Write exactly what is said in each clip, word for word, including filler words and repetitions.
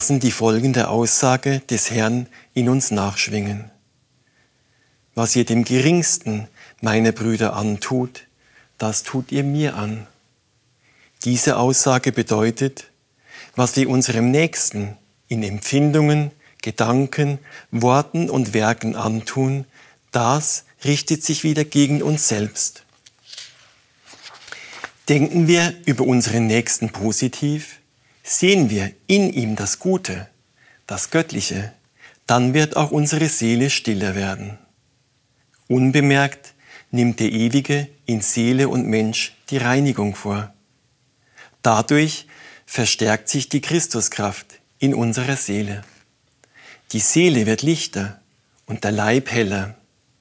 die folgende Aussage des Herrn in uns nachschwingen. Was ihr dem Geringsten, meine Brüder, antut, das tut ihr mir an. Diese Aussage bedeutet, was wir unserem Nächsten in Empfindungen, Gedanken, Worten und Werken antun, das richtet sich wieder gegen uns selbst. Denken wir über unseren Nächsten positiv, sehen wir in ihm das Gute, das Göttliche, dann wird auch unsere Seele stiller werden. Unbemerkt nimmt der Ewige in Seele und Mensch die Reinigung vor. Dadurch verstärkt sich die Christuskraft in unserer Seele. Die Seele wird lichter und der Leib heller.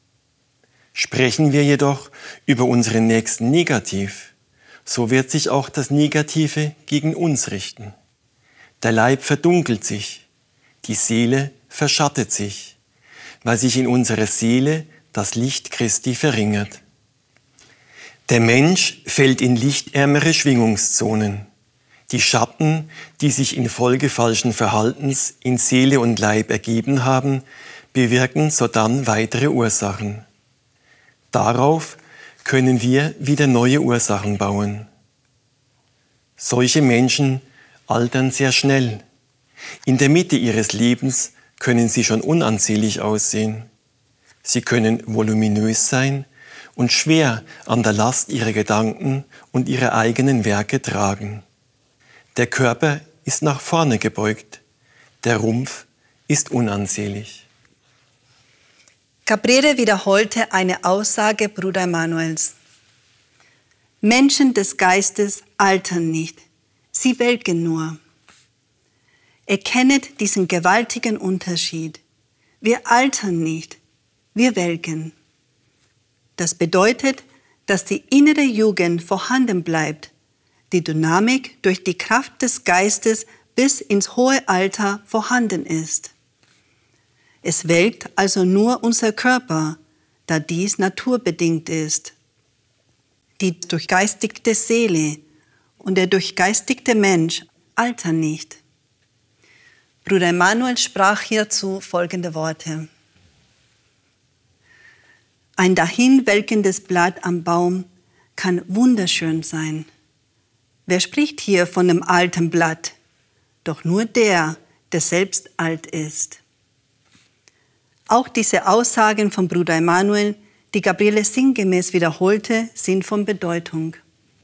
Sprechen wir jedoch über unseren Nächsten negativ, so wird sich auch das Negative gegen uns richten. Der Leib verdunkelt sich, die Seele verschattet sich, weil sich in unserer Seele das Licht Christi verringert. Der Mensch fällt in lichtärmere Schwingungszonen. Die Schatten, die sich infolge falschen Verhaltens in Seele und Leib ergeben haben, bewirken sodann weitere Ursachen. Darauf können wir wieder neue Ursachen bauen. Solche Menschen altern sehr schnell. In der Mitte ihres Lebens können sie schon unansehnlich aussehen. Sie können voluminös sein und schwer an der Last ihrer Gedanken und ihrer eigenen Werke tragen. Der Körper ist nach vorne gebeugt, der Rumpf ist unansehnlich. Gabriele wiederholte eine Aussage Bruder Emanuels. Menschen des Geistes altern nicht, sie welken nur. Erkennet diesen gewaltigen Unterschied. Wir altern nicht, wir welken. Das bedeutet, dass die innere Jugend vorhanden bleibt, die Dynamik durch die Kraft des Geistes bis ins hohe Alter vorhanden ist. Es welkt also nur unser Körper, da dies naturbedingt ist. Die durchgeistigte Seele und der durchgeistigte Mensch altern nicht. Bruder Emanuel sprach hierzu folgende Worte. Ein dahin welkendes Blatt am Baum kann wunderschön sein. Wer spricht hier von dem alten Blatt? Doch nur der, der selbst alt ist. Auch diese Aussagen von Bruder Emanuel, die Gabriele sinngemäß wiederholte, sind von Bedeutung.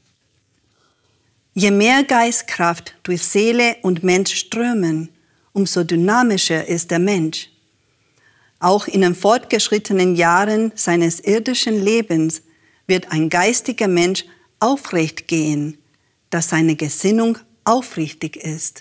Je mehr Geistkraft durch Seele und Mensch strömen, umso dynamischer ist der Mensch. Auch in den fortgeschrittenen Jahren seines irdischen Lebens wird ein geistiger Mensch aufrecht gehen, dass seine Gesinnung aufrichtig ist.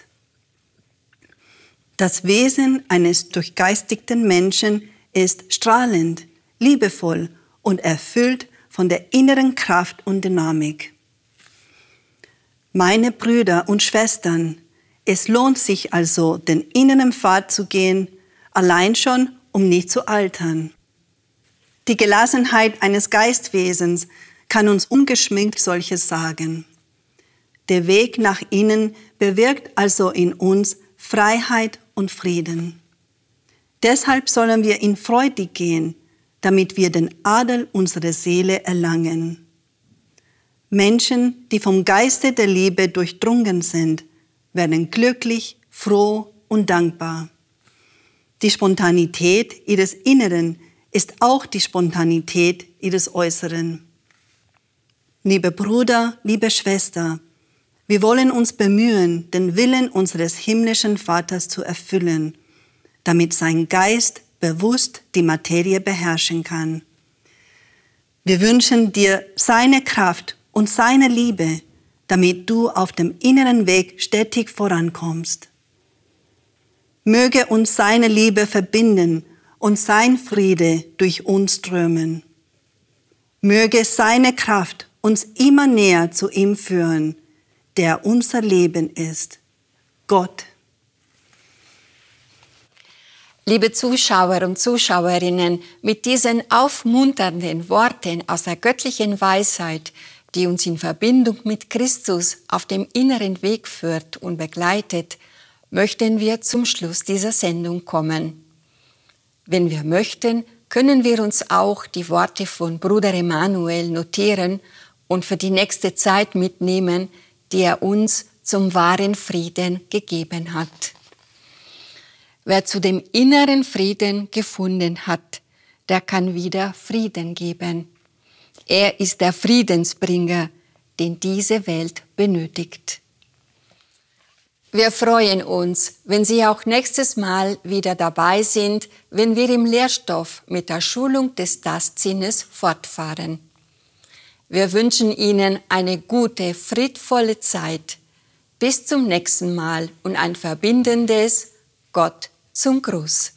Das Wesen eines durchgeistigten Menschen ist strahlend, liebevoll und erfüllt von der inneren Kraft und Dynamik. Meine Brüder und Schwestern, es lohnt sich also, den inneren Pfad zu gehen, allein schon, um nicht zu altern. Die Gelassenheit eines Geistwesens kann uns ungeschminkt solches sagen. Der Weg nach innen bewirkt also in uns Freiheit und Frieden. Deshalb sollen wir in Freude gehen, damit wir den Adel unserer Seele erlangen. Menschen, die vom Geiste der Liebe durchdrungen sind, werden glücklich, froh und dankbar. Die Spontanität ihres Inneren ist auch die Spontanität ihres Äußeren. Liebe Bruder, liebe Schwester, wir wollen uns bemühen, den Willen unseres himmlischen Vaters zu erfüllen, damit sein Geist bewusst die Materie beherrschen kann. Wir wünschen dir seine Kraft und seine Liebe, damit du auf dem inneren Weg stetig vorankommst. Möge uns seine Liebe verbinden und sein Friede durch uns strömen. Möge seine Kraft uns immer näher zu ihm führen, der unser Leben ist, Gott. Liebe Zuschauer und Zuschauerinnen, mit diesen aufmunternden Worten aus der göttlichen Weisheit, die uns in Verbindung mit Christus auf dem inneren Weg führt und begleitet, möchten wir zum Schluss dieser Sendung kommen. Wenn wir möchten, können wir uns auch die Worte von Bruder Emanuel notieren und für die nächste Zeit mitnehmen, die er uns zum wahren Frieden gegeben hat. Wer zu dem inneren Frieden gefunden hat, der kann wieder Frieden geben. Er ist der Friedensbringer, den diese Welt benötigt. Wir freuen uns, wenn Sie auch nächstes Mal wieder dabei sind, wenn wir im Lehrstoff mit der Schulung des Tastsinnes fortfahren. Wir wünschen Ihnen eine gute, friedvolle Zeit. Bis zum nächsten Mal und ein verbindendes Gott zum Gruß.